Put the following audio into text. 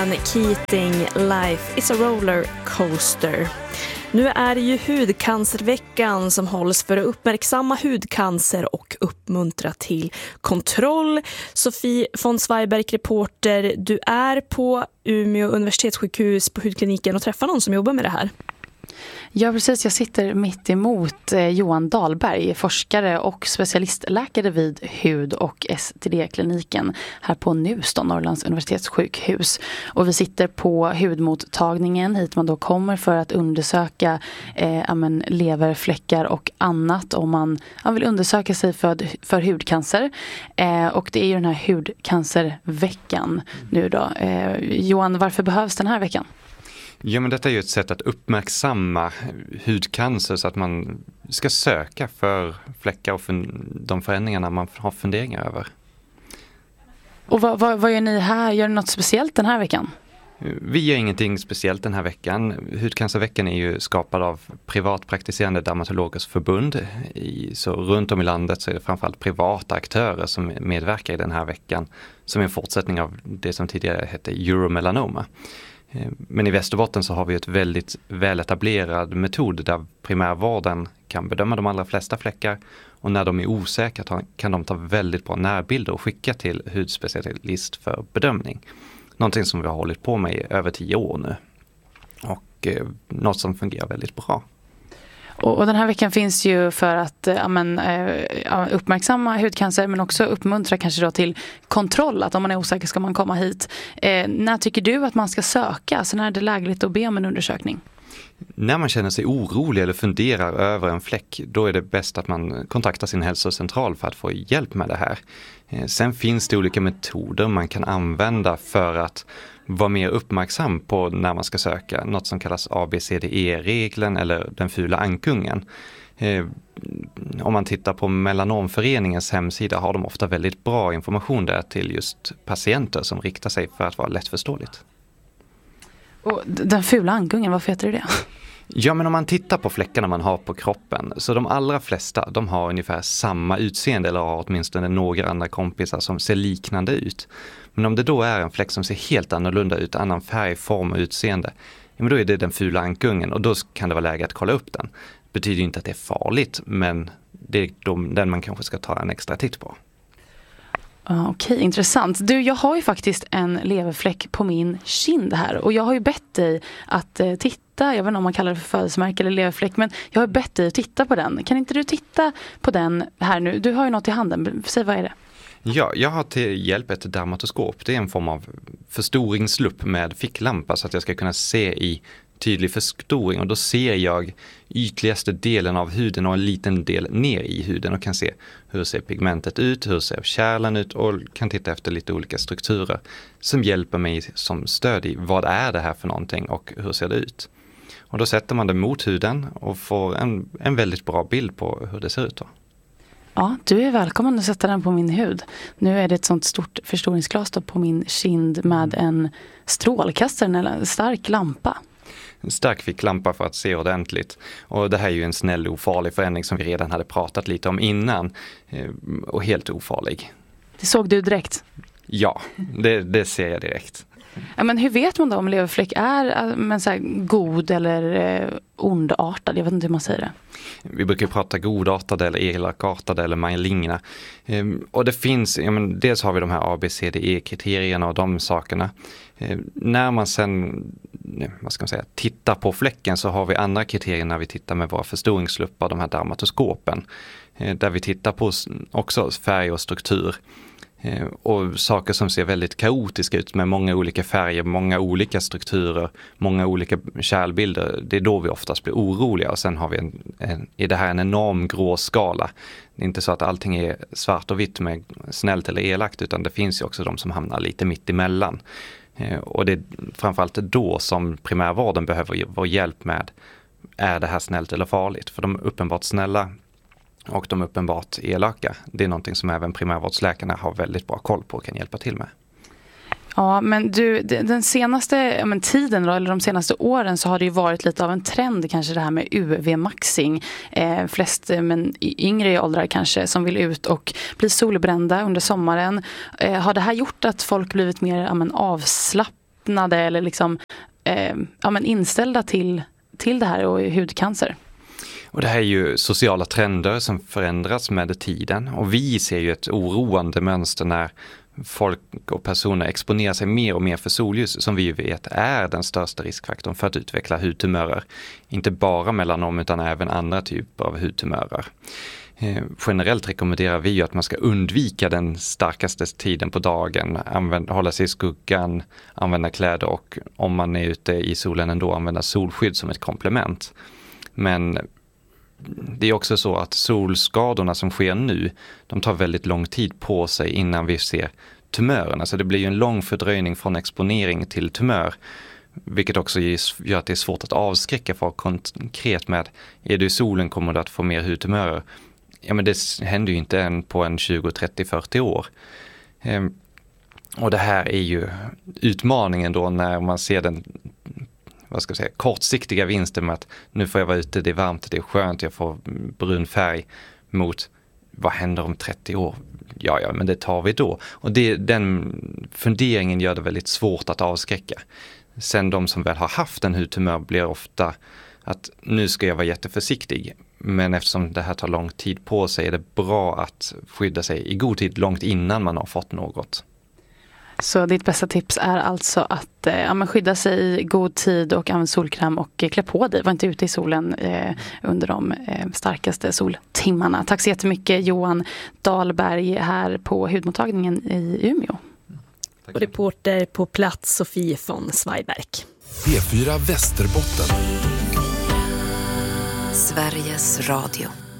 Keating, Life is a roller coaster. Nu är det ju hudcancerveckan som hålls för att uppmärksamma hudcancer och uppmuntra till kontroll. Sofie von Zweigbergk, reporter, du är på Umeå universitetssjukhus på hudkliniken och träffar någon som jobbar med det här. Ja, precis. Jag sitter mitt emot Johan Dahlberg, forskare och specialistläkare vid hud- och STD-kliniken här på Nuston, Norrlands universitetssjukhus. Och vi sitter på hudmottagningen hit man då kommer för att undersöka leverfläckar och annat om man vill undersöka sig för hudcancer. Och det är ju den här hudcancerveckan nu då. Johan, varför behövs den här veckan? Ja, men detta är ju ett sätt att uppmärksamma hudcancer så att man ska söka för fläckar och de förändringarna man har funderingar över. Och vad gör ni här? Gör ni något speciellt den här veckan? Vi gör ingenting speciellt den här veckan. Hudcancerveckan är ju skapad av privatpraktiserande dermatologers förbund. Så runt om i landet så är det framförallt privata aktörer som medverkar i den här veckan som är en fortsättning av det som tidigare hette Euromelanoma. Men i Västerbotten så har vi ett väldigt väletablerad metod där primärvården kan bedöma de allra flesta fläckar och när de är osäkra kan de ta väldigt bra närbilder och skicka till hudspecialist för bedömning. Någonting som vi har hållit på med i över 10 år nu och något som fungerar väldigt bra. Och den här veckan finns ju för att uppmärksamma hudcancer men också uppmuntra kanske då till kontroll, att om man är osäker ska man komma hit. När tycker du att man ska söka? Alltså när är det lägligt att be om en undersökning? När man känner sig orolig eller funderar över en fläck, då är det bäst att man kontaktar sin hälsocentral för att få hjälp med det här. Sen finns det olika metoder man kan använda för att vara mer uppmärksam på när man ska söka. Något som kallas ABCDE-regeln eller den fula ankungen. Om man tittar på Melanomföreningens hemsida har de ofta väldigt bra information där till just patienter som riktar sig för att vara lättförståeligt. Och den fula ankungen, varför heter det? Ja, men om man tittar på fläckarna man har på kroppen så de allra flesta de har ungefär samma utseende eller har åtminstone några andra kompisar som ser liknande ut. Men om det då är en fläck som ser helt annorlunda ut, annan färg, form och utseende, ja, men då är det den fula ankungen och då kan det vara läge att kolla upp den. Det betyder inte att det är farligt, men det är den man kanske ska ta en extra titt på. Okej, intressant. Du, jag har ju faktiskt en leverfläck på min kind här och jag har ju bett dig att titta, jag vet inte om man kallar det för födelsemärke eller leverfläck, men jag har bett dig att titta på den. Kan inte du titta på den här nu? Du har ju något i handen, säg vad är det? Ja, jag har till hjälp ett dermatoskop. Det är en form av förstoringslupp med ficklampa så att jag ska kunna se i tydlig förstoring och då ser jag ytligaste delen av huden och en liten del ner i huden och kan se hur ser pigmentet ut, hur ser kärlen ut och kan titta efter lite olika strukturer som hjälper mig som stöd i vad är det här för någonting och hur ser det ut. Och då sätter man det mot huden och får en väldigt bra bild på hur det ser ut då. Ja, du är välkommen att sätta den på min hud. Nu är det ett sånt stort förstoringsglas på min kind med en strålkastare eller en stark lampa. En stark ficklampa för att se ordentligt. Och det här är ju en snäll ofarlig förändring som vi redan hade pratat lite om innan. Och helt ofarlig. Det såg du direkt? Ja, det ser jag direkt. Ja, men hur vet man då om leverfläck är så här god eller ondartad? Jag vet inte hur man säger det. Vi brukar prata godartade eller elakartade eller maligna. Och det finns, dels har vi de här ABCDE-kriterierna och de sakerna. När man sen tittar på fläcken så har vi andra kriterier när vi tittar med våra förstoringsluppar, de här dermatoskopen. Där vi tittar på också färg och struktur. Och saker som ser väldigt kaotiska ut med många olika färger, många olika strukturer, många olika kärlbilder. Det är då vi oftast blir oroliga och sen har vi är det här en enorm grå skala. Det är inte så att allting är svart och vitt med snällt eller elakt utan det finns ju också de som hamnar lite mitt emellan. Och det är framförallt då som primärvården behöver vår hjälp med är det här snällt eller farligt? För de uppenbart snälla och de uppenbart elaka, det är någonting som även primärvårdsläkarna har väldigt bra koll på och kan hjälpa till med. Ja, men du, den senaste tiden då, eller de senaste åren så har det ju varit lite av en trend kanske det här med UV-maxing. Flest i yngre åldrar kanske som vill ut och bli solbrända under sommaren. Har det här gjort att folk blivit mer avslappnade avslappnade eller liksom, inställda till det här och hudcancer. Och det här är ju sociala trender som förändras med tiden, och vi ser ju ett oroande mönster när folk och personer exponerar sig mer och mer för solljus, som vi vet är den största riskfaktorn för att utveckla hudtumörer. Inte bara melanom utan även andra typer av hudtumörer. Generellt rekommenderar vi ju att man ska undvika den starkaste tiden på dagen, hålla sig i skuggan, använda kläder och om man är ute i solen ändå använda solskydd som ett komplement. Men det är också så att solskadorna som sker nu, de tar väldigt lång tid på sig innan vi ser tumörerna. Så det blir ju en lång fördröjning från exponering till tumör, vilket också gör att det är svårt att avskräcka för konkret med, är du i solen kommer du att få mer hudtumörer. Ja, men det händer ju inte än på en 20, 30, 40 år. Och det här är ju utmaningen då när man ser den kortsiktiga vinsten med att nu får jag vara ute, det är varmt, det är skönt, jag får brun färg, mot vad händer om 30 år? Ja, men det tar vi då. Och den funderingen gör det väldigt svårt att avskräcka. Sen de som väl har haft en hudtumör blir ofta att nu ska jag vara jätteförsiktig. Men eftersom det här tar lång tid på sig är det bra att skydda sig i god tid, långt innan man har fått något. Så ditt bästa tips är alltså att skydda sig i god tid och använda solkräm och klä på dig. Var inte ute i solen under de starkaste soltimmarna. Tack så jättemycket Johan Dahlberg här på hudmottagningen i Umeå. Och reporter på plats Sofie von Zweigbergk. P4 Västerbotten. Sveriges Radio.